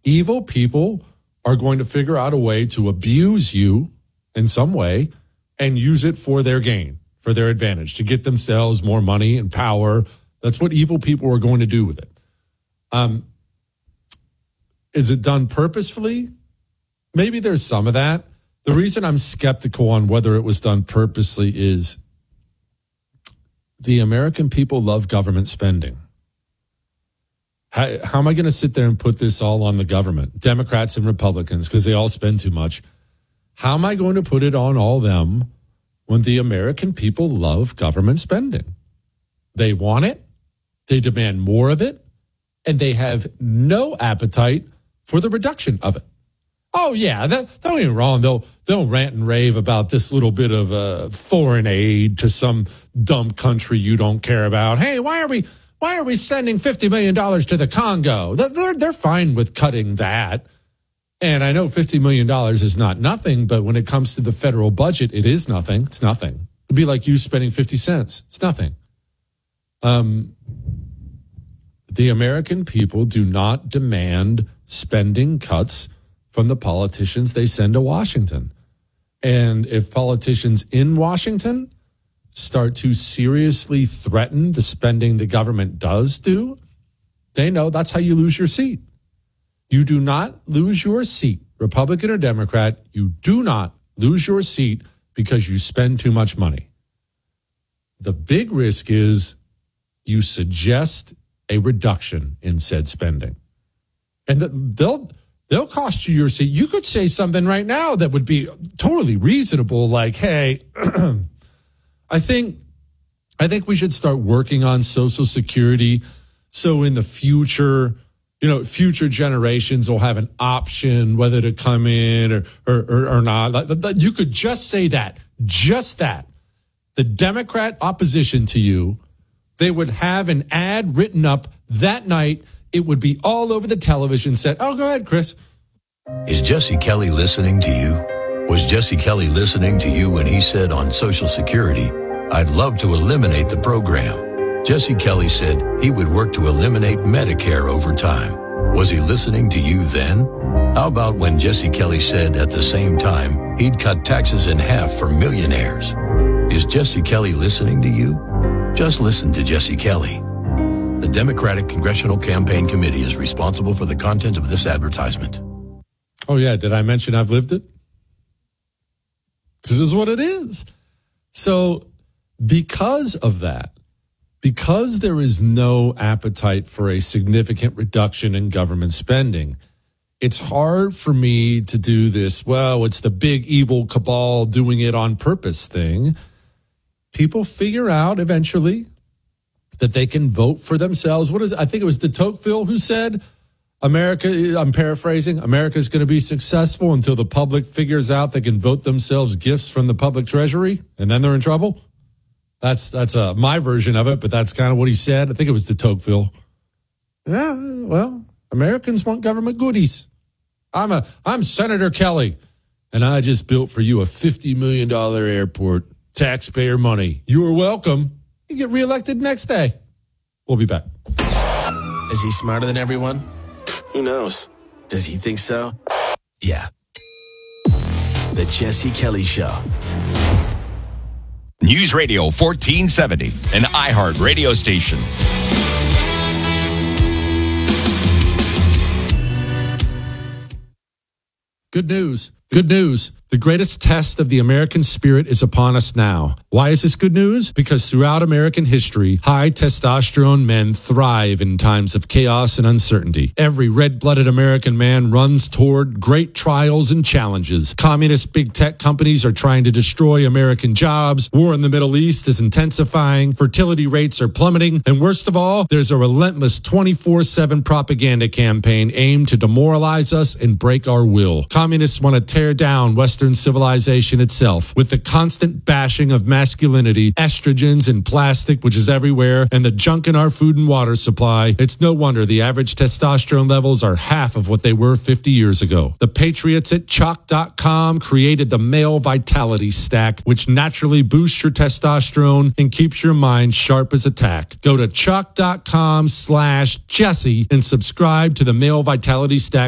evil people are going to figure out a way to abuse you in some way and use it for their gain, for their advantage, to get themselves more money and power. That's what evil people are going to do with it. Is it done purposefully? Maybe there's some of that. The reason I'm skeptical on whether it was done purposely is the American people love government spending. How am I going to sit there and put this all on the government, Democrats and Republicans, because they all spend too much? How am I going to put it on all them when the American people love government spending? They want it, they demand more of it, and they have no appetite for the reduction of it. Oh, yeah, don't get me wrong. They'll rant and rave about this little bit of foreign aid to some dumb country you don't care about. Hey, why are we sending $50 million to the Congo? They're fine with cutting that. And I know $50 million is not nothing, but when it comes to the federal budget, it is nothing. It's nothing. It'd be like you spending 50 cents. It's nothing. The American people do not demand spending cuts from the politicians they send to Washington. And if politicians in Washington start to seriously threaten the spending the government does do, they know that's how you lose your seat. You do not lose your seat, Republican or Democrat, you do not lose your seat because you spend too much money. The big risk is you suggest a reduction in said spending. And they'll cost you your seat. You could say something right now that would be totally reasonable, like, hey, I think we should start working on Social Security so in the future, future generations will have an option whether to come in or not. You could just say that, just that. The Democrat opposition to you, they would have an ad written up that night. It would be all over the television set. Oh, go ahead, Chris. Is Jesse Kelly listening to you? Was Jesse Kelly listening to you when he said on Social Security, I'd love to eliminate the program? Jesse Kelly said he would work to eliminate Medicare over time. Was he listening to you then? How about when Jesse Kelly said at the same time he'd cut taxes in half for millionaires? Is Jesse Kelly listening to you? Just listen to Jesse Kelly. The Democratic Congressional Campaign Committee is responsible for the content of this advertisement. Oh, yeah. Did I mention I've lived it? This is what it is. So because of that, because there is no appetite for a significant reduction in government spending, it's hard for me to do this, well, it's the big evil cabal doing it on purpose thing. People figure out eventually that they can vote for themselves. I think it was de Tocqueville who said, America, I'm paraphrasing, America is going to be successful until the public figures out they can vote themselves gifts from the public treasury, and then they're in trouble. That's my version of it, but that's kind of what he said. I think it was de Tocqueville. Yeah, well, Americans want government goodies. I'm Senator Kelly, and I just built for you a $50 million airport, taxpayer money. You are welcome. You get reelected next day. We'll be back. Is he smarter than everyone? Who knows? Does he think so? Yeah. The Jesse Kelly Show. News Radio 1470, an iHeart radio station. Good news. Good news. The greatest test of the American spirit is upon us now. Why is this good news? Because throughout American history, high testosterone men thrive in times of chaos and uncertainty. Every red-blooded American man runs toward great trials and challenges. Communist big tech companies are trying to destroy American jobs. War in the Middle East is intensifying. Fertility rates are plummeting. And worst of all, there's a relentless 24/7 propaganda campaign aimed to demoralize us and break our will. Communists want to tear down Western civilization itself with the constant bashing of masculinity, estrogens and plastic, which is everywhere, and the junk in our food and water supply. It's no wonder the average testosterone levels are half of what they were 50 years ago. The patriots at Chalk.com created the Male Vitality Stack, which naturally boosts your testosterone and keeps your mind sharp as a tack. Go to Chalk.com/Jesse and subscribe to the Male Vitality Stack